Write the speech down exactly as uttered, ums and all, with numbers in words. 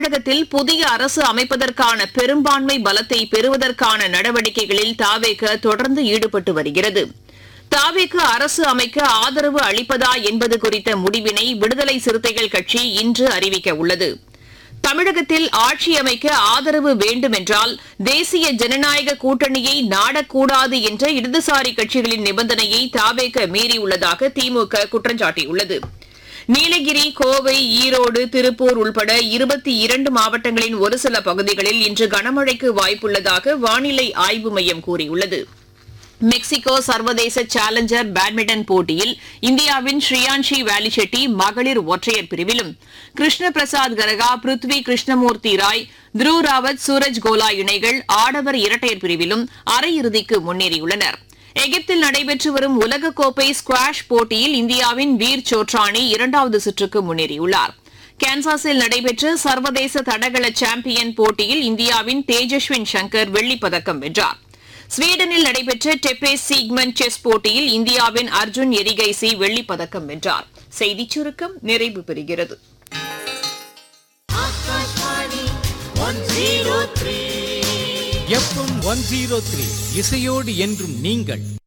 தமிழகத்தில் புதிய அரசு அமைப்பதற்கான பெரும்பான்மை பலத்தை பெறுவதற்கான நடவடிக்கைகளில் தாவேக தொடர்ந்து ஈடுபட்டு வருகிறது. தாவேக அரசு அமைக்க ஆதரவு அளிப்பதா என்பது குறித்த முடிவினை விடுதலை சிறுத்தைகள் கட்சி இன்று அறிவிக்க உள்ளது. தமிழகத்தில் ஆட்சி அமைக்க ஆதரவு வேண்டும் என்றால் தேசிய ஜனநாயக கூட்டணியை நாடக்கூடாது என்ற இடதுசாரி கட்சிகளின் நிபந்தனையை தாவேக மீறியுள்ளதாக திமுக குற்றம் சாட்டியுள்ளது. நீலகிரி, கோவை, ஈரோடு, திருப்பூர் உள்பட இருபத்தி இரண்டு மாவட்டங்களின் ஒரு சில பகுதிகளில் இன்று கனமழைக்கு வாய்ப்புள்ளதாக வானிலை ஆய்வு மையம் கூறியுள்ளது. மெக்சிகோ சர்வதேச சேலஞ்சர் பேட்மிண்டன் போட்டியில் இந்தியாவின் ஸ்ரீயான்ஷி வேலிச்செட்டி மகளிர் ஒற்றையர் பிரிவிலும், கிருஷ்ண பிரசாத் கரகா, பிருத்வி கிருஷ்ணமூர்த்தி ராய், த்ருவ் ராவத், சூரஜ் கோலா இணைகள் ஆடவர் இரட்டையர் பிரிவிலும் அரையிறுதிக்கு முன்னேறியுள்ளனர். எகிப்தில் நடைபெற்று வரும் உலகக்கோப்பை ஸ்குவாஷ் போட்டியில் இந்தியாவின் வீர் சோட்ரானி இரண்டாவது சுற்றுக்கு முன்னேறியுள்ளார். கான்சாஸில் நடைபெற்ற சர்வதேச தடகள சாம்பியன் போட்டியில் இந்தியாவின் தேஜஸ்வின் சங்கர் வெள்ளிப்பதக்கம் வென்றார். ஸ்வீடனில் நடைபெற்ற டெப்பேஸ் சீக்மன் செஸ் போட்டியில் இந்தியாவின் அர்ஜுன் எரிகைசி வெள்ளிப்பதக்கம் வென்றார். செய்திச் சுருக்கம் நிறைவு பெறுகிறது. எஃப்எம் ஒன் ஜீரோ த்ரீ இசையோடு என்றும் நீங்கள்